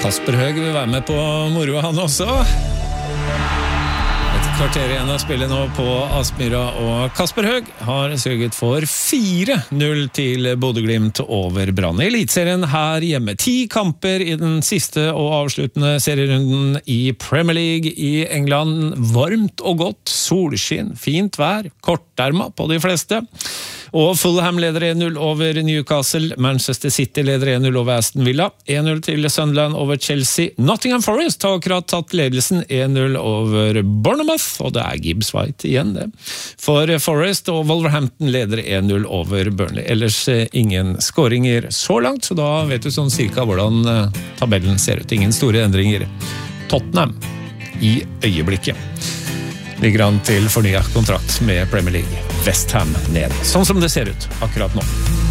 Kasper Høeg vil være med på moro han også. Et kvarter igjen av spillet nå på Aspmyra, og Kasper Høeg har sørget for 4-0 til Bodø/Glimt over Brann i Elitserien her hjemme. 10 kamper i den siste og avsluttende serierunden i Premier League i England. Varmt og godt, solskinn, fint vær, korterma på de fleste. Og Fulham leder 1-0 over Newcastle, Manchester City leder 1-0 over Aston Villa, 1-0 til Sunderland over Chelsea, Nottingham Forest har akkurat tatt ledelsen 1-0 over Bournemouth, og det Gibbs White igjen det. For Forest og Wolverhampton leder 1-0 over Burnley. Ellers ingen skåringer så langt, så da vet du sånn cirka hvordan tabellen ser ut. Ingen store endringer. Tottenham i øyeblikket ligger an til fornyet kontrakt med Premier League. West Ham ned, sånn som det ser ut akkurat nå.